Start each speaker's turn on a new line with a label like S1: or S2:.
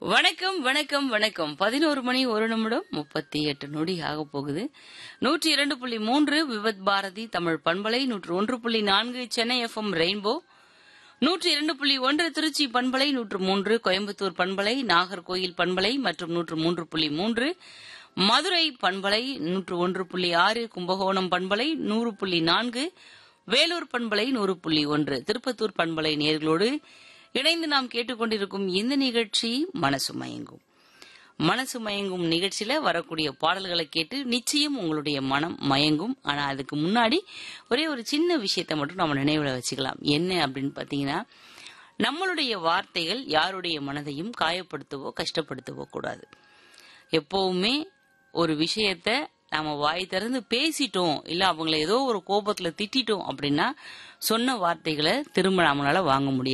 S1: வணக்கம் வணக்கம் வணக்கம் 11 மணி 1 நிமிடம் 38 நொடி ஆக போகுது. 102.3 விவத் பாரதி தமிழ் பண்பலை, 101.4 சென்னை எஃப்எம் ரெயின்போ, 102.1 திருச்சி பண்பலை, 103 கோயம்புத்தூர் பண்பலை, நாகர்கோயில் பண்பலை மற்றும் 103.3 மதுரை பண்பலை, 101.6 கும்பகோணம் பண்பலை, 100.4 வேலூர் பண்பலை, 100.1 திருப்பத்தூர் பண்பலை நேயர்களோடு இணைந்து நாம் கேட்டுக்கொண்டிருக்கும் இந்த நிகழ்ச்சி மனசு மயங்கும். மனசு மயங்கும் நிகழ்ச்சியில வரக்கூடிய பாடல்களை கேட்டு நிச்சயம் உங்களுடைய மனம் மயங்கும். ஆனா அதுக்கு முன்னாடி ஒரே ஒரு சின்ன விஷயத்தை மட்டும் நம்ம நினைவுல வச்சுக்கலாம். என்ன அப்படின்னு பாத்தீங்கன்னா, நம்மளுடைய வார்த்தைகள் யாருடைய மனதையும் காயப்படுத்தவோ கஷ்டப்படுத்தவோ கூடாது. எப்பவுமே ஒரு விஷயத்த நாம வாய் திறந்து பேசிட்டோம், இல்ல அவங்கள ஏதோ ஒரு கோபத்துல திட்டிட்டோம் அப்படின்னா சொன்ன வார்த்தைகளை திரும்ப நம்மளால வாங்க முடியாது.